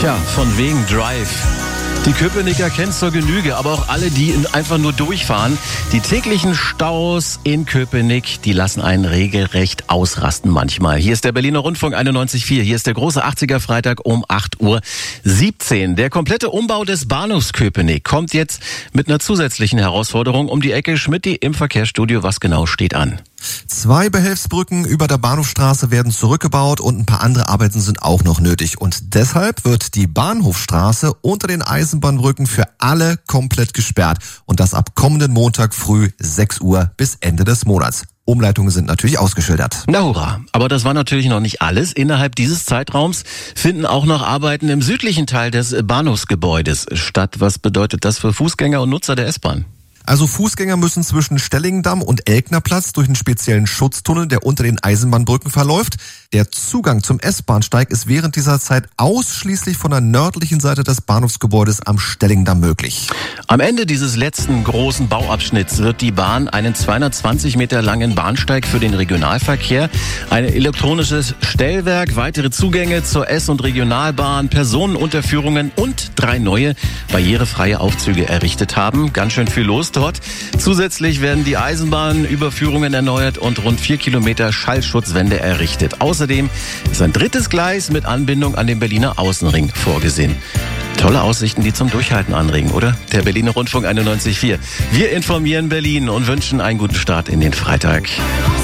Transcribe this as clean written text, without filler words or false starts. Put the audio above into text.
Tja, von wegen Drive. Die Köpenicker kennen's zur Genüge, aber auch alle, die einfach nur durchfahren. Die täglichen Staus in Köpenick, die lassen einen regelrecht ausrasten manchmal. Hier ist der Berliner Rundfunk 91.4. Hier ist der große 80er Freitag um 8:17 Uhr. Der komplette Umbau des Bahnhofs Köpenick kommt jetzt mit einer zusätzlichen Herausforderung um die Ecke. Schmidti im Verkehrsstudio, was genau steht an? 2 Behelfsbrücken über der Bahnhofstraße werden zurückgebaut und ein paar andere Arbeiten sind auch noch nötig. Und deshalb wird die Bahnhofstraße unter den Eisenbahnbrücken für alle komplett gesperrt. Und das ab kommenden Montag früh 6 Uhr bis Ende des Monats. Umleitungen sind natürlich ausgeschildert. Na hurra, aber das war natürlich noch nicht alles. Innerhalb dieses Zeitraums finden auch noch Arbeiten im südlichen Teil des Bahnhofsgebäudes statt. Was bedeutet das für Fußgänger und Nutzer der S-Bahn? Also Fußgänger müssen zwischen Stellingendamm und Elknerplatz durch einen speziellen Schutztunnel, der unter den Eisenbahnbrücken verläuft. Der Zugang zum S-Bahnsteig ist während dieser Zeit ausschließlich von der nördlichen Seite des Bahnhofsgebäudes am Stellingendamm möglich. Am Ende dieses letzten großen Bauabschnitts wird die Bahn einen 220 Meter langen Bahnsteig für den Regionalverkehr, ein elektronisches Stellwerk, weitere Zugänge zur S- und Regionalbahn, Personenunterführungen und 3 neue barrierefreie Aufzüge errichtet haben. Ganz schön viel los dort. Zusätzlich werden die Eisenbahnüberführungen erneuert und rund 4 Kilometer Schallschutzwände errichtet. Außerdem ist ein 3. Gleis mit Anbindung an den Berliner Außenring vorgesehen. Tolle Aussichten, die zum Durchhalten anregen, oder? Der Berliner Rundfunk 91.4. Wir informieren Berlin und wünschen einen guten Start in den Freitag.